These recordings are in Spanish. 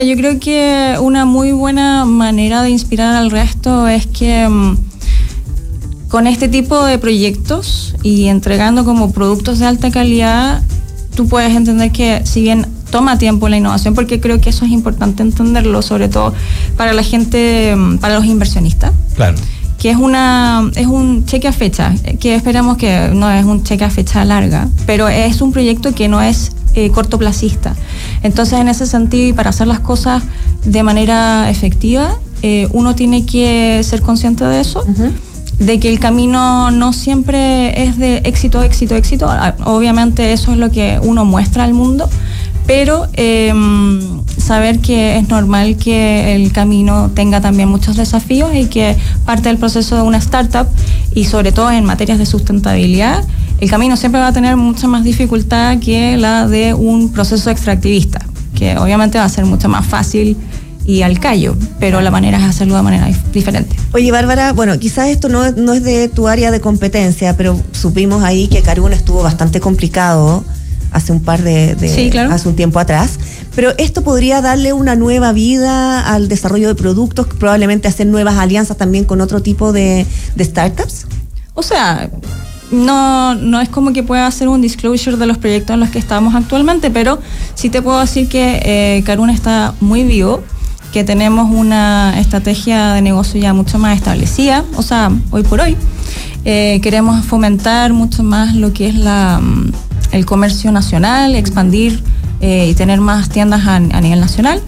Yo creo que una muy buena manera de inspirar al resto es que con este tipo de proyectos y entregando como productos de alta calidad, tú puedes entender que si bien toma tiempo la innovación, porque creo que eso es importante entenderlo, sobre todo para la gente, para los inversionistas. Claro. Que es un cheque a fecha, que esperamos que no es un cheque a fecha larga, pero es un proyecto que no es cortoplacista. Entonces, en ese sentido, y para hacer las cosas de manera efectiva, uno tiene que ser consciente de eso, de que el camino no siempre es de éxito, éxito, éxito. Obviamente eso es lo que uno muestra al mundo, pero saber que es normal que el camino tenga también muchos desafíos y que parte del proceso de una startup, y sobre todo en materias de sustentabilidad, el camino siempre va a tener mucha más dificultad que la de un proceso extractivista, que obviamente va a ser mucho más fácil y al callo, pero la manera es hacerlo de manera diferente. Oye, Bárbara, bueno, quizás esto no es de tu área de competencia, pero supimos ahí que Carún estuvo bastante complicado hace sí, claro. Hace un tiempo atrás, pero esto podría darle una nueva vida al desarrollo de productos, probablemente hacer nuevas alianzas también con otro tipo de startups. O sea, no es como que pueda hacer un disclosure de los proyectos en los que estamos actualmente, pero sí te puedo decir que Carún está muy vivo, que tenemos una estrategia de negocio ya mucho más establecida. O sea, hoy por hoy queremos fomentar mucho más lo que es el comercio nacional, expandir y tener más tiendas a nivel nacional.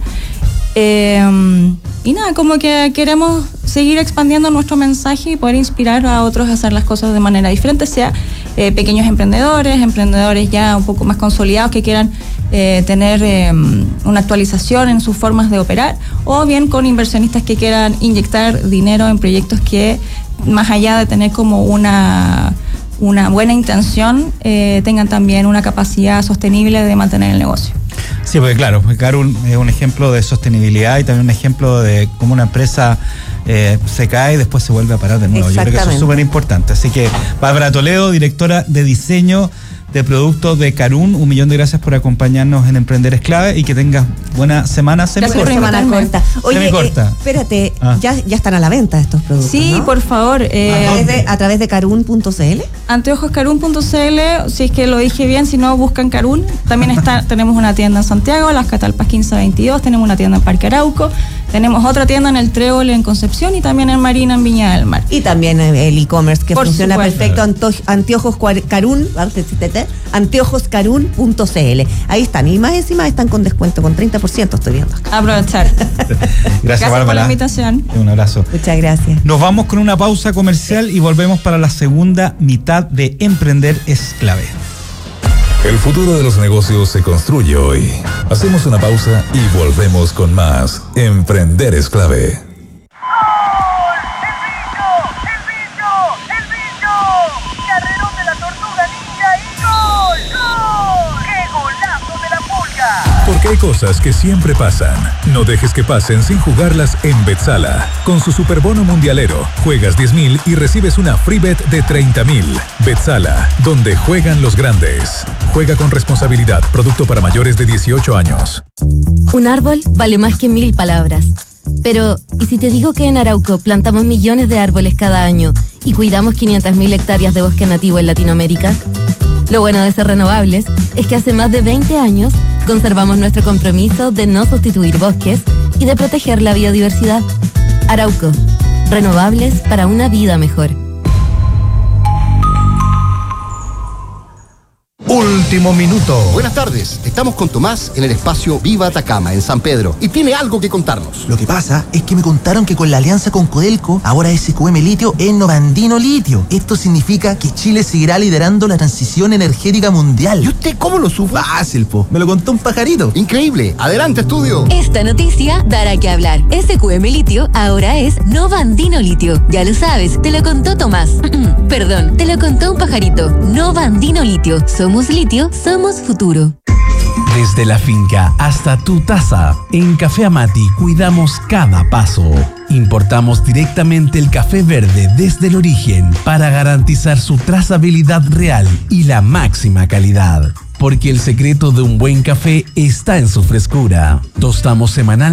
Y nada, como que queremos seguir expandiendo nuestro mensaje y poder inspirar a otros a hacer las cosas de manera diferente, sea pequeños emprendedores ya un poco más consolidados que quieran tener una actualización en sus formas de operar, o bien con inversionistas que quieran inyectar dinero en proyectos que, más allá de tener como una buena intención, tengan también una capacidad sostenible de mantener el negocio. Sí, porque claro, Carún es un ejemplo de sostenibilidad y también un ejemplo de cómo una empresa se cae y después se vuelve a parar de nuevo. Yo creo que eso es súper importante. Así que, Bárbara Toledo, directora de diseño de productos de Carún, 1.000.000 de gracias por acompañarnos en Emprender es Clave, y que tengas buena semana semana corta. Oye, espérate, ya están a la venta estos productos, sí, ¿no? Por favor. ¿A través de carún.cl? Anteojoscarún.cl, si es que lo dije bien, si no, buscan Carún. También tenemos una tienda en Santiago, Las Catalpas 1522, tenemos una tienda en Parque Arauco, tenemos otra tienda en El Trébol en Concepción y también en Marina en Viña del Mar. Y también el e-commerce que funciona perfecto, Anteojos Carún, anteojoscarún.cl. Ahí están, y más encima están con descuento, con 30%, estoy viendo acá. Aprovechar. Gracias, Bárbara, por la invitación. Un abrazo. Muchas gracias. Nos vamos con una pausa comercial y volvemos para la segunda mitad de Emprender es Clave. El futuro de los negocios se construye hoy. Hacemos una pausa y volvemos con más Emprender es Clave. Porque hay cosas que siempre pasan. No dejes que pasen sin jugarlas en Betsala. Con su superbono mundialero, juegas 10.000 y recibes una free bet de 30.000. Betsala, donde juegan los grandes. Juega con responsabilidad. Producto para mayores de 18 años. Un árbol vale más que 1.000 palabras. Pero, ¿y si te digo que en Arauco plantamos millones de árboles cada año y cuidamos 500.000 hectáreas de bosque nativo en Latinoamérica? Lo bueno de ser renovables es que hace más de 20 años conservamos nuestro compromiso de no sustituir bosques y de proteger la biodiversidad. Arauco, renovables para una vida mejor. Último minuto. Buenas tardes, estamos con Tomás en el espacio Viva Atacama, en San Pedro, y tiene algo que contarnos. Lo que pasa es que me contaron que con la alianza con Codelco, ahora SQM Litio es Novandino Litio. Esto significa que Chile seguirá liderando la transición energética mundial. ¿Y usted cómo lo supo? Fácil, po. Me lo contó un pajarito. Increíble. Adelante, estudio. Esta noticia dará que hablar. SQM Litio ahora es Novandino Litio. Ya lo sabes, te lo contó Tomás. Perdón, te lo contó un pajarito. Novandino Litio. Somos litio, somos futuro. Desde la finca hasta tu taza, en Café Amati cuidamos cada paso. Importamos directamente el café verde desde el origen para garantizar su trazabilidad real y la máxima calidad. porque el secreto de un buen café está en su frescura. Tostamos semanalmente